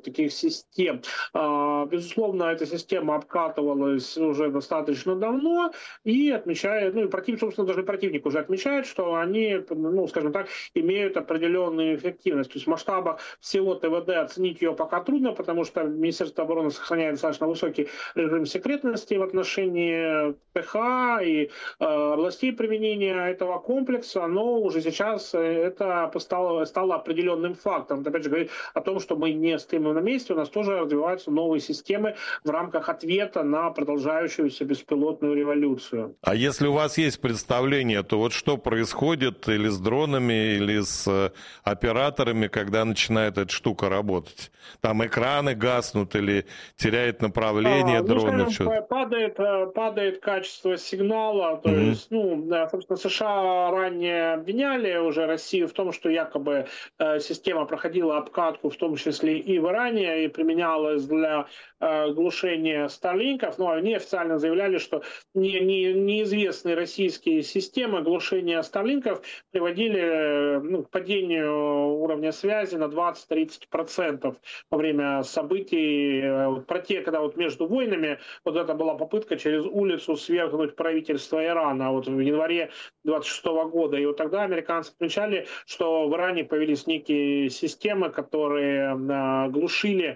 вот таких систем. Безусловно, эта система обкатывалась уже достаточно давно и отмечает, ну и противник, собственно, даже противник уже отмечает, что они, ну, скажем так, имеют определенную эффективность. То есть в масштабах всего ТВД оценить ее пока трудно, потому что Министерство обороны сохраняет достаточно высокий режим секретности в отношении ТХ и областей применения этого комплекса, но уже сейчас это стало определенным фактом. Это, опять же, говорит о том, что мы не стоим на месте, у нас тоже развиваются новые системы в рамках ответа на продолжающуюся беспилотную революцию. А если у вас есть представление, то вот что происходит или с дронами, или с операторами, когда начинает эта штука работать? Там экраны гаснут или теряет направление дрона? Падает качество сигнала, то есть, ну, собственно, США ранее обвиняли уже Россию в том, что якобы система проходила обкатку, в том числе и в Иране, и применялась для глушения старлинков, но они официально заявляли, что неизвестные российские системы глушения старлинков приводили к падению уровня связи на 20-30% во время событий, когда вот между войнами вот это была попытка через улицу свергнуть правительство Ирана вот в январе 26 года. И вот тогда американцы отмечали, что в Иране появились некие системы, которые глушили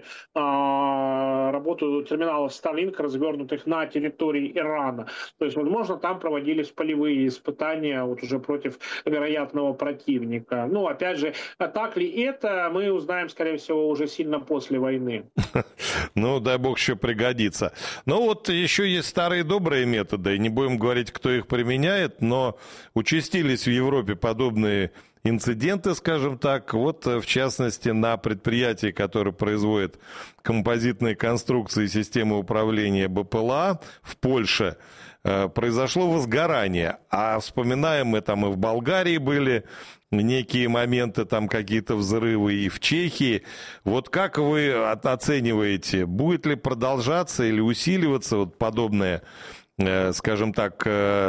работу терминалов Starlink, развернутых на территории Ирана. То есть, возможно, там проводились полевые испытания вот уже против вероятного противника. Ну, опять же, так ли это, мы узнаем, скорее всего, уже сильно после войны. Ну, дай бог, еще пригодится. Ну, вот еще есть старые добрые методы, и не будем говорить, кто их применяет, но участились в Европе подобные инциденты, скажем так. Вот, в частности, на предприятии, которое производит композитные конструкции и системы управления БПЛА в Польше, произошло возгорание. А вспоминаем, мы там и в Болгарии были некие моменты, там какие-то взрывы и в Чехии. Вот как вы оцениваете, будет ли продолжаться или усиливаться вот подобное, скажем так,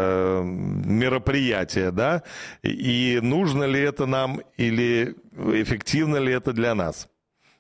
мероприятие, да? И нужно ли это нам или эффективно ли это для нас?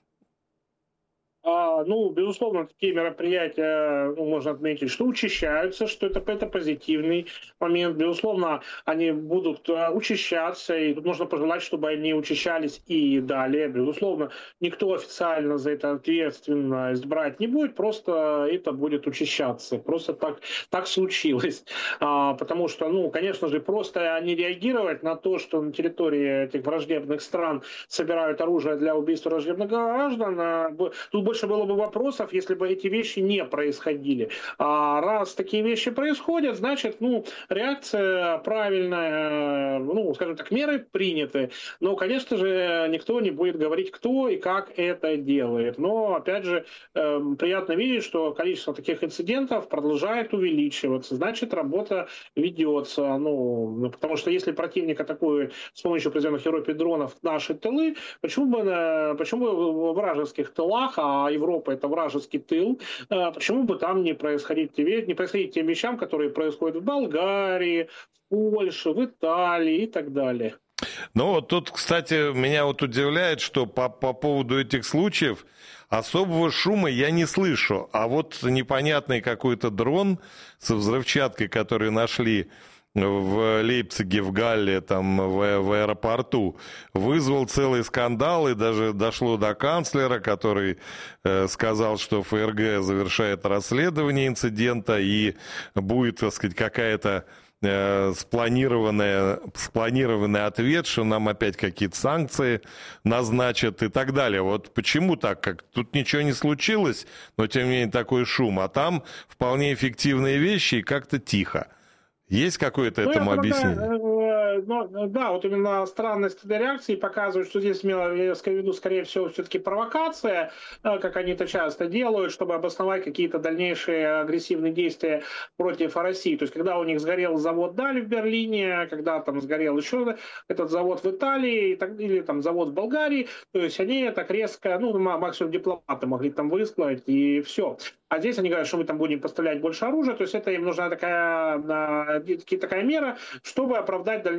Ну, безусловно, такие мероприятия, можно отметить, что учащаются, что это позитивный момент. Безусловно, они будут учащаться, и тут нужно пожелать, чтобы они учащались и далее. Безусловно, никто официально за это ответственность брать не будет, просто это будет учащаться. Просто так случилось. Потому что, ну, конечно же, просто не реагировать на то, что на территории этих враждебных стран собирают оружие для убийства враждебных граждан, тут больше было бы вопросов, если бы эти вещи не происходили. А раз такие вещи происходят, значит, ну, реакция правильная, ну, скажем так, меры приняты. Но, конечно же, никто не будет говорить, кто и как это делает. Но, опять же, приятно видеть, что количество таких инцидентов продолжает увеличиваться. Значит, работа ведется. Ну, потому что если противник атакует с помощью произведенных в Европе дронов наши тылы, почему бы в вражеских тылах, а Европа это вражеский тыл, почему бы там не происходить тем вещам, которые происходят в Болгарии, в Польше, в Италии и так далее. Ну, вот тут, кстати, меня вот удивляет, что по поводу этих случаев особого шума я не слышу, а вот непонятный какой-то дрон со взрывчаткой, который нашли в Лейпциге, в Галле, там, в аэропорту, вызвал целый скандал, и даже дошло до канцлера, который сказал, что ФРГ завершает расследование инцидента, и будет, так сказать, какая-то спланированный ответ, что нам опять какие-то санкции назначат и так далее. Вот почему так? Как тут ничего не случилось, но тем не менее такой шум, а там вполне эффективные вещи и как-то тихо. Есть какое-то этому объяснение? Да, вот именно странность этой реакции показывает, что здесь имела в виду, скорее всего, все-таки провокация, как они это часто делают, чтобы обосновать какие-то дальнейшие агрессивные действия против России. То есть, когда у них сгорел завод Дали в Берлине, когда там сгорел еще этот завод в Италии, или там завод в Болгарии, то есть они так резко, ну, максимум дипломаты могли там высылать, и все. А здесь они говорят, что мы там будем поставлять больше оружия, то есть это им нужна такая мера, чтобы оправдать дальнейшее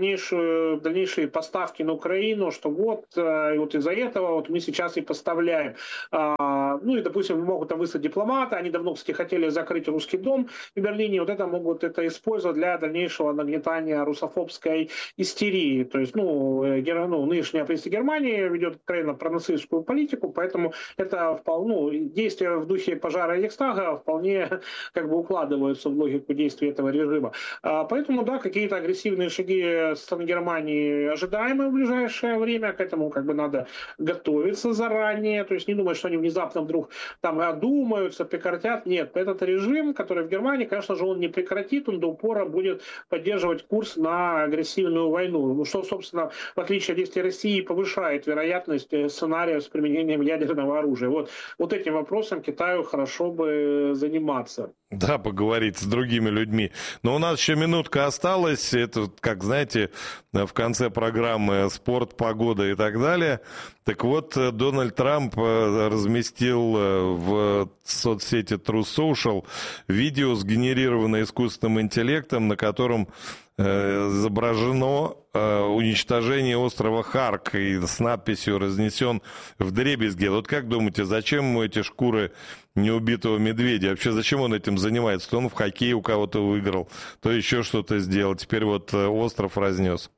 дальнейшие поставки на Украину, что вот, и вот из-за этого вот мы сейчас и поставляем. Ну и, допустим, могут там выслать дипломата, они давно, кстати, хотели закрыть русский дом в Берлине, вот это могут это использовать для дальнейшего нагнетания русофобской истерии. То есть, нынешняя правительство Германии ведет откровенно пронацистскую политику, поэтому это действия в духе пожара Рейхстага вполне укладываются в логику действий этого режима. Поэтому, да, какие-то агрессивные шаги со стороны Германии ожидаемы в ближайшее время, к этому надо готовиться заранее, то есть не думать, что они внезапно вдруг там одумаются, прекратят. Нет, этот режим, который в Германии, конечно же, он не прекратит, он до упора будет поддерживать курс на агрессивную войну. Что, собственно, в отличие от действий России, повышает вероятность сценария с применением ядерного оружия. Вот этим вопросом Китаю хорошо бы заниматься. Да, поговорить с другими людьми. Но у нас еще минутка осталась. Это, как знаете, в конце программы спорт, погода и так далее. Так вот, Дональд Трамп разместил в соцсети Truth Social видео, сгенерированное искусственным интеллектом, на котором изображено уничтожение острова Харк и с надписью «Разнесен вдребезги». Вот как думаете, зачем ему эти шкуры неубитого медведя? Вообще, зачем он этим занимается? То он в хоккей у кого-то выиграл, то еще что-то сделал. Теперь вот остров разнес.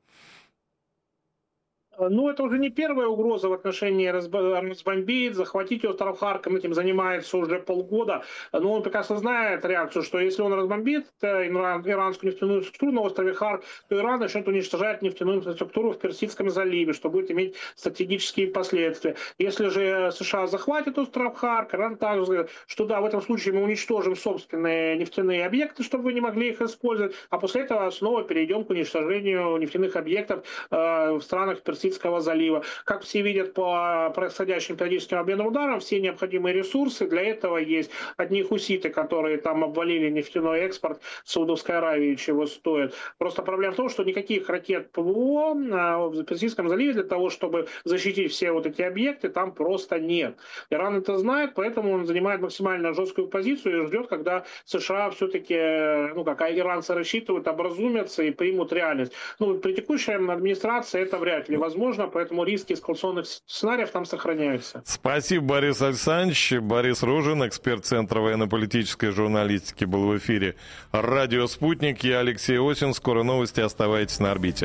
Это уже не первая угроза в отношении разбомбить, захватить остров Харк. Он этим занимается уже полгода. Но он прекрасно знает реакцию, что если он разбомбит иранскую нефтяную структуру на острове Харк, то Иран начнет уничтожать нефтяную инфраструктуру в Персидском заливе, что будет иметь стратегические последствия. Если же США захватит остров Харк, Иран также, что да, в этом случае мы уничтожим собственные нефтяные объекты, чтобы вы не могли их использовать, а после этого снова перейдем к уничтожению нефтяных объектов в странах Персидского залива. Как все видят по происходящим периодическим обменным ударам, все необходимые ресурсы для этого есть. Одни хуситы, которые там обвалили нефтяной экспорт Саудовской Аравии, чего стоит. Просто проблема в том, что никаких ракет ПВО в Персидском заливе для того, чтобы защитить все вот эти объекты, там просто нет. Иран это знает, поэтому он занимает максимально жесткую позицию и ждет, когда США все-таки, как иранцы рассчитывают, образумятся и примут реальность. При текущей администрации это вряд ли возможно, поэтому риски эскалационных сценариев там сохраняются. Спасибо, Борис Александрович. Борис Ружин, эксперт Центра военно-политической журналистики, был в эфире «Радио Спутник». Я Алексей Осин. Скоро новости. Оставайтесь на орбите.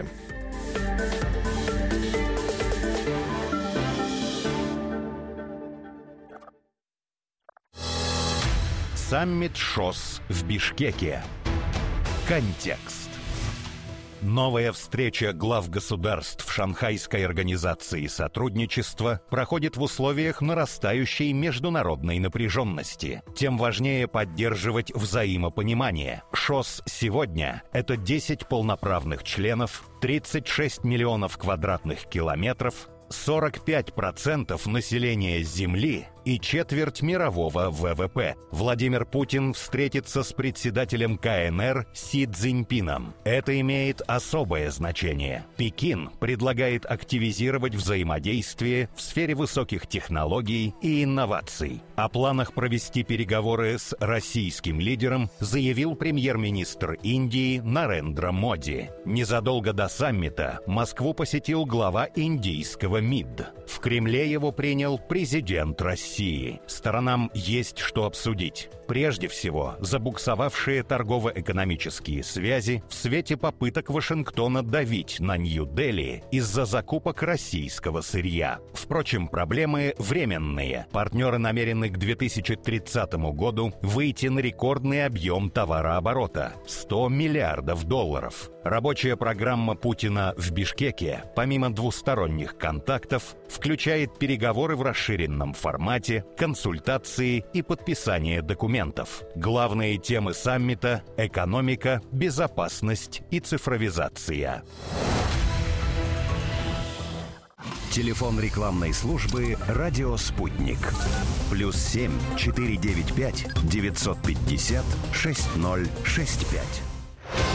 Саммит ШОС в Бишкеке. Контекст. Новая встреча глав государств Шанхайской организации сотрудничества проходит в условиях нарастающей международной напряженности. Тем важнее поддерживать взаимопонимание. ШОС сегодня – это 10 полноправных членов, 36 миллионов квадратных километров, 45% населения Земли и четверть мирового ВВП. Владимир Путин встретится с председателем КНР Си Цзиньпином. Это имеет особое значение. Пекин предлагает активизировать взаимодействие в сфере высоких технологий и инноваций. О планах провести переговоры с российским лидером заявил премьер-министр Индии Нарендра Моди. Незадолго до саммита Москву посетил глава индийского МИД. В Кремле его принял президент России. Сторонам есть что обсудить. Прежде всего, забуксовавшие торгово-экономические связи в свете попыток Вашингтона давить на Нью-Дели из-за закупок российского сырья. Впрочем, проблемы временные. Партнеры намерены к 2030 году выйти на рекордный объем товарооборота – $100 миллиардов. Рабочая программа Путина в Бишкеке, помимо двусторонних контактов, включает переговоры в расширенном формате, консультации и подписание документов. Главные темы саммита – экономика, безопасность и цифровизация. Телефон рекламной службы «Радио Спутник». +7 495 950 6065.